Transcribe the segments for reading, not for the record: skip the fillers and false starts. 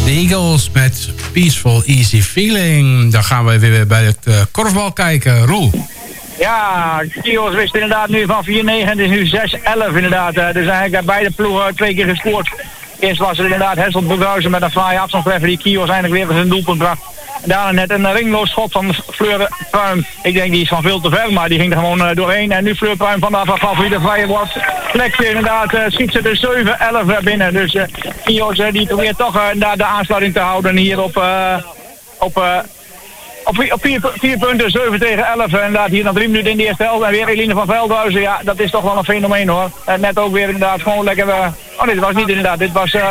De Eagles met Peaceful Easy Feeling. Dan gaan we weer bij het korfbal kijken. Roel. Ja, Kios wist inderdaad nu van 4-9. Het is nu 6-11 inderdaad. Dus eigenlijk beide ploegen 2 keer gescoord. Eerst was het inderdaad Hesselt Broekhuizen met een fraaie afstandstreffer die Kios eindelijk weer voor zijn doelpunt bracht. En daarna net een ringloos schot van Fleur Pruim. Ik denk die is van veel te ver, maar die ging er gewoon doorheen. En nu Fleur Pruim van de afval voor de vrije wordt. Plekje inderdaad, schiet ze dus 7-11 binnen. Dus Kios die probeert toch inderdaad de aansluiting te houden hier op 4 punten, 7 tegen 11. Inderdaad, hier nog 3 minuten in de eerste helft. En weer Eline van Veldhuizen. Ja, dat is toch wel een fenomeen hoor. En net ook weer inderdaad gewoon lekker... oh nee, dit was niet inderdaad. Dit was...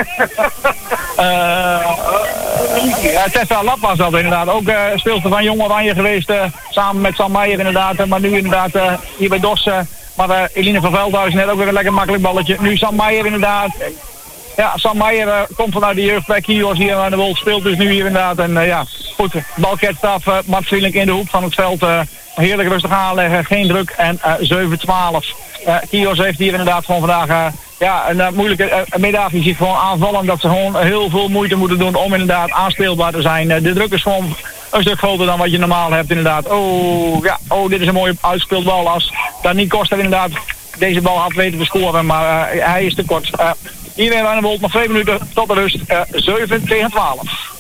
Tessa Lap was dat inderdaad. Ook speelster van Jong Oranje geweest. Samen met Sam Meijer inderdaad. Maar nu inderdaad hier bij Dos. Maar Eline van Veldhuizen net ook weer een lekker makkelijk balletje. Nu Sam Meijer inderdaad. Ja, Sam Meijer komt vanuit de jeugd bij Kios hier aan de Wolf. Speelt dus nu hier inderdaad. En ja, goed. Balket af. Mart Vriendelijk in de hoek van het veld. Heerlijk rustig aanleggen. Geen druk. En 7-12. Kios heeft hier inderdaad gewoon vandaag... een moeilijke middag. Je ziet gewoon aanvallen dat ze gewoon heel veel moeite moeten doen om inderdaad aanspeelbaar te zijn. De druk is gewoon een stuk groter dan wat je normaal hebt inderdaad. Dit is een mooie uitspeeld bal als Dani Koster inderdaad deze bal had weten te scoren, maar hij is te kort. Hier weer aan de Wold nog 2 minuten tot de rust. 7 tegen 12.